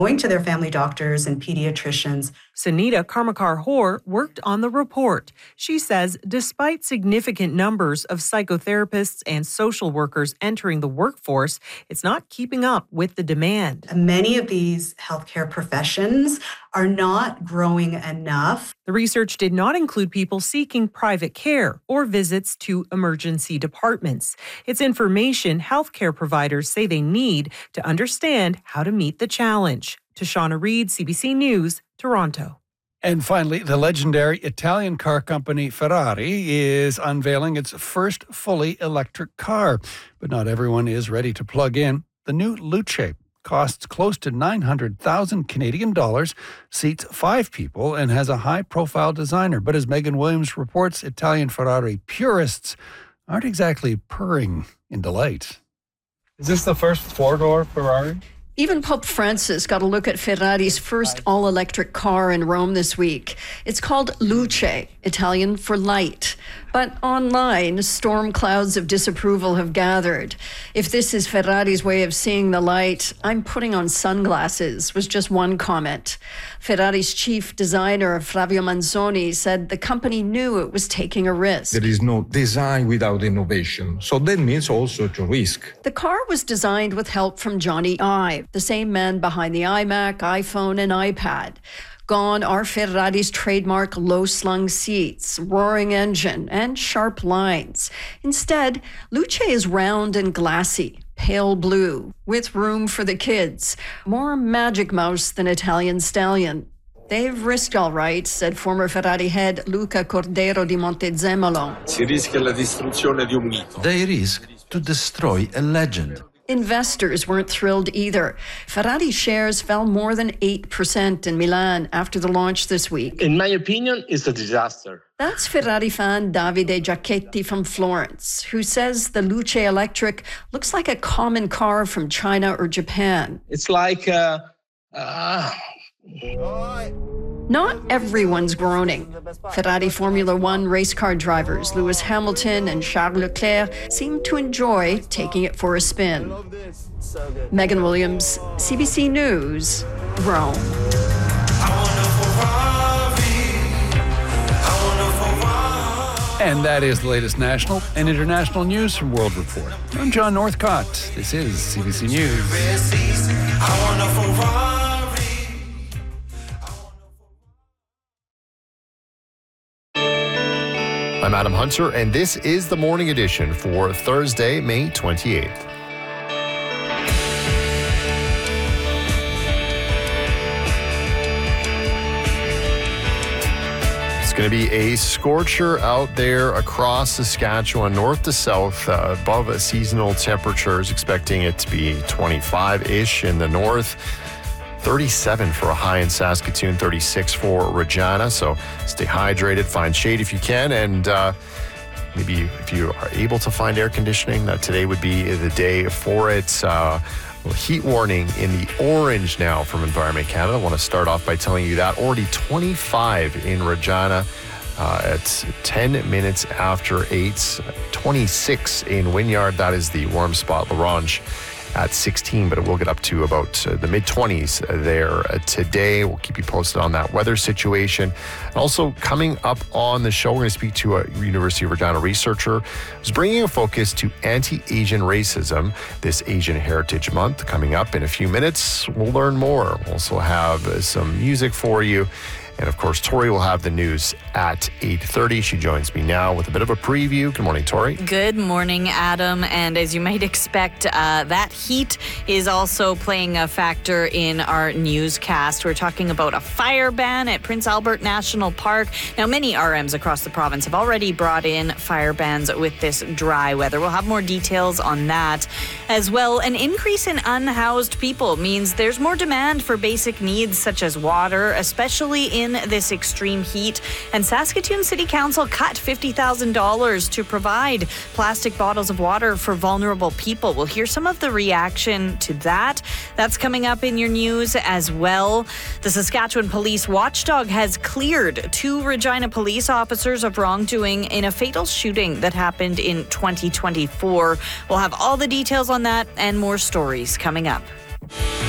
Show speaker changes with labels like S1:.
S1: going to their family doctors and pediatricians.
S2: Sunita Karmakar-Hoare worked on the report. She says despite significant numbers of psychotherapists and social workers entering the workforce, it's not keeping up with the demand.
S1: Many of these healthcare professions are not growing enough.
S2: The research did not include people seeking private care or visits to emergency departments. It's information healthcare providers say they need to understand how to meet the challenge. Tashana Reid, CBC News, Toronto.
S3: And finally, the legendary Italian car company Ferrari is unveiling its first fully electric car. But not everyone is ready to plug in. The new Luce costs close to 900,000 Canadian dollars, seats 5 people, and has a high-profile designer. But as Megan Williams reports, Italian Ferrari purists aren't exactly purring in delight.
S4: Is this the first 4-door Ferrari?
S5: Even Pope Francis got a look at Ferrari's first all-electric car in Rome this week. It's called Luce, Italian for light. But online, storm clouds of disapproval have gathered. If this is Ferrari's way of seeing the light, I'm putting on sunglasses, was just one comment. Ferrari's chief designer, Flavio Manzoni, said the company knew it was taking a risk.
S6: There is no design without innovation. So that means also to risk.
S5: The car was designed with help from Johnny Ive, the same man behind the iMac, iPhone, and iPad. Gone are Ferrari's trademark low-slung seats, roaring engine, and sharp lines. Instead, Luce is round and glassy, pale blue, with room for the kids. More Magic Mouse than Italian Stallion. They've risked all right, said former Ferrari head Luca Cordero di Montezemolo.
S7: Si rischia la distruzione di un mito.
S8: They risk to destroy a legend.
S5: Investors weren't thrilled either. Ferrari shares fell more than 8% in Milan after the launch this week.
S4: In my opinion, it's a disaster.
S5: That's Ferrari fan Davide Giacchetti from Florence, who says the Luce Electric looks like a common car from China or Japan.
S4: It's like
S5: Not everyone's groaning. Ferrari Formula One race car drivers Lewis Hamilton and Charles Leclerc seem to enjoy taking it for a spin. Megan Williams, CBC News, Rome.
S3: And that is the latest national and international news from World Report. I'm John Northcott. This is CBC News.
S9: I'm Adam Hunter, and this is the Morning Edition for Thursday, May 28th. It's going to be a scorcher out there across Saskatchewan, north to south, above seasonal temperatures, expecting it to be 25-ish in the north. 37 for a high in Saskatoon, 36 for Regina. So stay hydrated, find shade if you can, and maybe if you are able to find air conditioning, that today would be the day for it. Heat warning in the orange now from Environment Canada. I want to start off by telling you that already 25 in Regina at 10 minutes after 8, 26 in Wynyard. That is the warm spot. LaRange at 16, but it will get up to about the mid-20s there today. We'll keep you posted on that weather situation. And also coming up on the show, we're going to speak to a University of Regina researcher who's bringing a focus to anti-Asian racism this Asian Heritage Month. Coming up in a few minutes, we'll learn more. We'll also have some music for you. And of course, Tori will have the news at 8:30. She joins me now with a bit of a preview. Good morning, Tori.
S10: Good morning, Adam. And as you might expect, that heat is also playing a factor in our newscast. We're talking about a fire ban at Prince Albert National Park. Now, many RMs across the province have already brought in fire bans with this dry weather. We'll have more details on that. As well, an increase in unhoused people means there's more demand for basic needs such as water, especially in this extreme heat. And Saskatoon City Council cut $50,000 to provide plastic bottles of water for vulnerable people. We'll hear some of the reaction to that. That's coming up in your news as well. The Saskatchewan Police Watchdog has cleared 2 Regina police officers of wrongdoing in a fatal shooting that happened in 2024. We'll have all the details on that and more stories coming up.